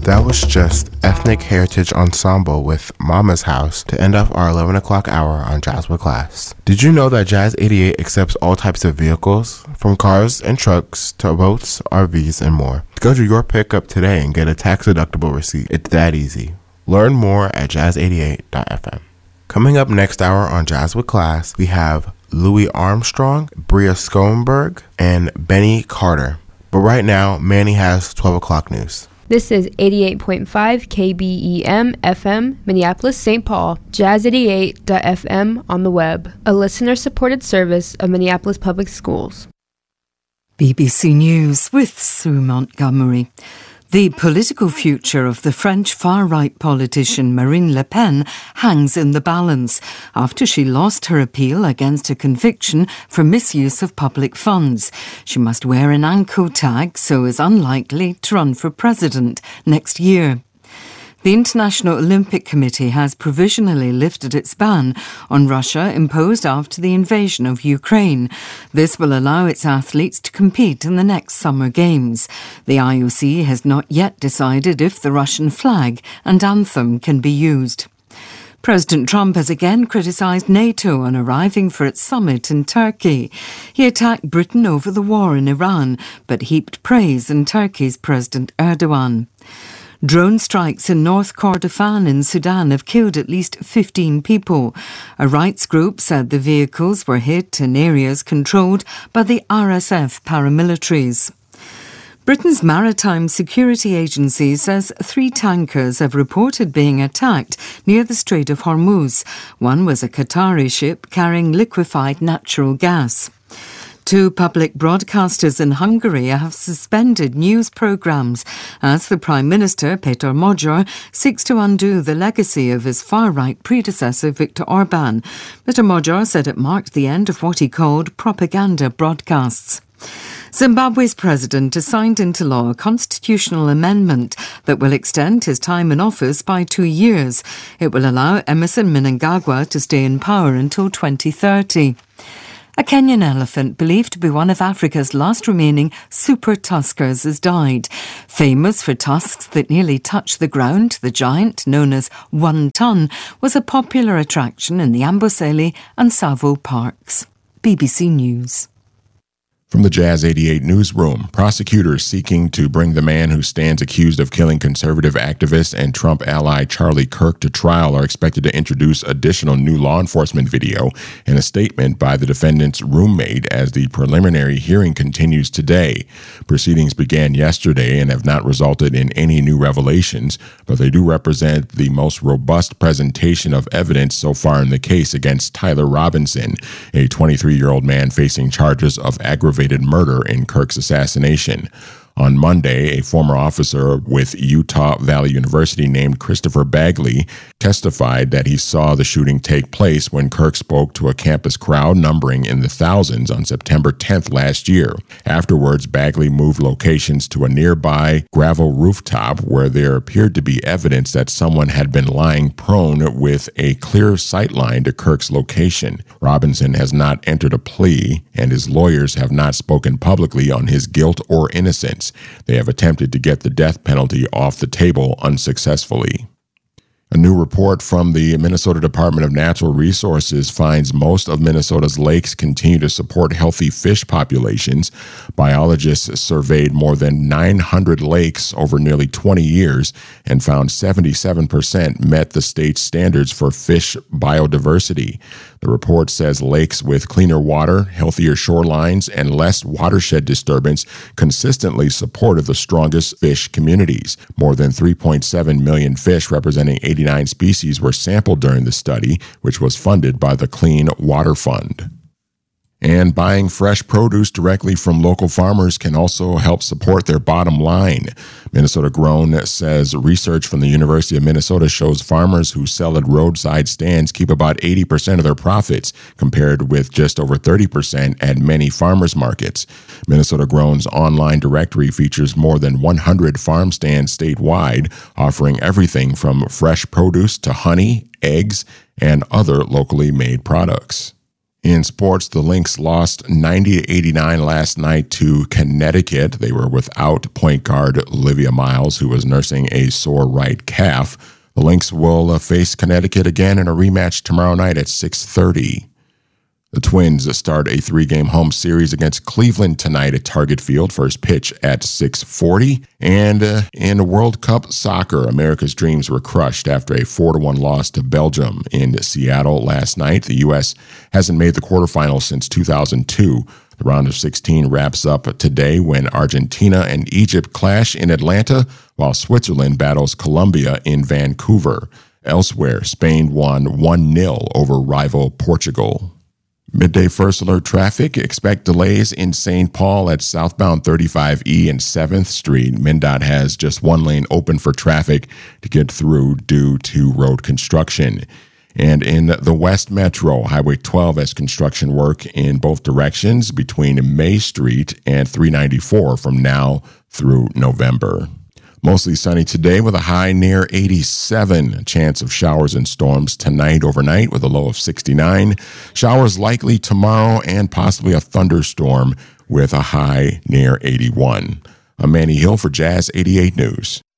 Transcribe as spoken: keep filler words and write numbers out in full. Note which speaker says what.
Speaker 1: That was just Ethnic Heritage Ensemble with Mama's House to end off our eleven o'clock hour on Jazz with Class. Did you know that Jazz eighty-eight accepts all types of vehicles, from cars and trucks to boats, R Vs, and more? Schedule your pickup today and get a tax-deductible receipt. It's that easy. Learn more at jazz eighty-eight dot f m. Coming up next hour on Jazz with Class, we have Louis Armstrong, Bria Schoenberg, and Benny Carter. But right now, Manny has twelve o'clock news.
Speaker 2: This is eighty-eight point five K B E M F M, Minneapolis, Saint Paul, jazz eighty-eight dot f m on the web, a listener-supported service of Minneapolis Public Schools.
Speaker 3: B B C News with Sue Montgomery. The political future of the French far-right politician Marine Le Pen hangs in the balance after she lost her appeal against a conviction for misuse of public funds. She must wear an ANCO tag, so is unlikely to run for president next year. The International Olympic Committee has provisionally lifted its ban on Russia imposed after the invasion of Ukraine. This will allow its athletes to compete in the next Summer Games. The I O C has not yet decided if the Russian flag and anthem can be used. President Trump has again criticised NATO on arriving for its summit in Turkey. He attacked Britain over the war in Iran, but heaped praise on Turkey's President Erdogan. Drone strikes in North Kordofan in Sudan have killed at least fifteen people. A rights group said the vehicles were hit in areas controlled by the R S F paramilitaries. Britain's Maritime Security Agency says three tankers have reported being attacked near the Strait of Hormuz. One was a Qatari ship carrying liquefied natural gas. Two public broadcasters in Hungary have suspended news programmes as the Prime Minister, Péter Magyar, seeks to undo the legacy of his far-right predecessor, Viktor Orbán. Mister Magyar said it marked the end of what he called propaganda broadcasts. Zimbabwe's president has signed into law a constitutional amendment that will extend his time in office by two years. It will allow Emmerson Mnangagwa to stay in power until twenty thirty. A Kenyan elephant, believed to be one of Africa's last remaining super tuskers, has died. Famous for tusks that nearly touch the ground, the giant, known as One Ton, was a popular attraction in the Amboseli and Tsavo parks. B B C News.
Speaker 4: From the Jazz eighty-eight newsroom, prosecutors seeking to bring the man who stands accused of killing conservative activist and Trump ally Charlie Kirk to trial are expected to introduce additional new law enforcement video and a statement by the defendant's roommate as the preliminary hearing continues today. Proceedings began yesterday and have not resulted in any new revelations, but they do represent the most robust presentation of evidence so far in the case against Tyler Robinson, a twenty-three-year-old man facing charges of aggravated murder in Kirk's assassination. On Monday, a former officer with Utah Valley University named Christopher Bagley testified that he saw the shooting take place when Kirk spoke to a campus crowd numbering in the thousands on September tenth last year. Afterwards, Bagley moved locations to a nearby gravel rooftop where there appeared to be evidence that someone had been lying prone with a clear sightline to Kirk's location. Robinson has not entered a plea, and his lawyers have not spoken publicly on his guilt or innocence. They have attempted to get the death penalty off the table unsuccessfully. A new report from the Minnesota Department of Natural Resources finds most of Minnesota's lakes continue to support healthy fish populations. Biologists surveyed more than nine hundred lakes over nearly twenty years and found seventy-seven percent met the state's standards for fish biodiversity. The report says lakes with cleaner water, healthier shorelines, and less watershed disturbance consistently supported the strongest fish communities. More than three point seven million fish representing eighty-nine species were sampled during the study, which was funded by the Clean Water Fund. And buying fresh produce directly from local farmers can also help support their bottom line. Minnesota Grown says research from the University of Minnesota shows farmers who sell at roadside stands keep about eighty percent of their profits, compared with just over thirty percent at many farmers markets. Minnesota Grown's online directory features more than one hundred farm stands statewide, offering everything from fresh produce to honey, eggs, and other locally made products. In sports, the Lynx lost ninety to eighty-nine last night to Connecticut. They were without point guard Olivia Miles, who was nursing a sore right calf. The Lynx will uh, face Connecticut again in a rematch tomorrow night at six thirty. The Twins start a three-game home series against Cleveland tonight at Target Field. First pitch at six forty. And uh, in World Cup soccer, America's dreams were crushed after a four to one loss to Belgium in Seattle last night. The U S hasn't made the quarterfinals since two thousand two. The round of sixteen wraps up today when Argentina and Egypt clash in Atlanta, while Switzerland battles Colombia in Vancouver. Elsewhere, Spain won one nil over rival Portugal. Midday First Alert traffic. Expect delays in Saint Paul at southbound thirty-five E and seventh Street. MnDOT has just one lane open for traffic to get through due to road construction. And in the West Metro, Highway twelve has construction work in both directions between May Street and three ninety-four from now through November. Mostly sunny today with a high near eighty-seven. A chance of showers and storms tonight overnight with a low of sixty-nine. Showers likely tomorrow and possibly a thunderstorm with a high near eighty-one. I'm Manny Hill for Jazz eighty-eight News.